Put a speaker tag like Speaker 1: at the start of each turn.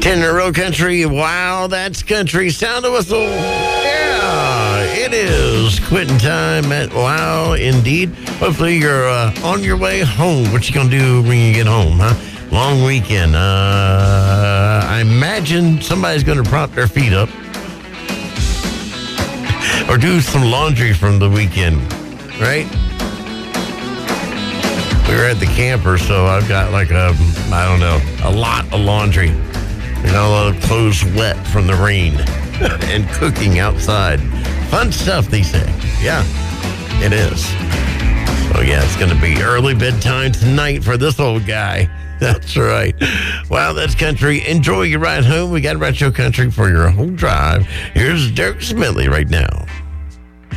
Speaker 1: 10 in a row country. Wow, that's country. Sound a whistle. Yeah, it is quitting time at Wow, indeed. Hopefully you're on your way home. What you going to do when you get home, huh? Long weekend. I imagine somebody's going to prop their feet up or do some laundry from the weekend, right? We were at the camper, so I've got like a lot of laundry. You know, a lot of clothes wet from the rain and cooking outside. Fun stuff, they say. Yeah, it is. So, yeah, it's going to be early bedtime tonight for this old guy. That's right. Wow, that's country. Enjoy your ride home. We got retro country for your whole drive. Here's Dirk Smithley right now.